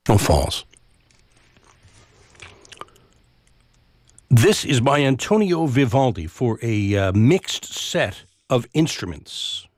No, false. This is by Antonio Vivaldi for a mixed set of instruments.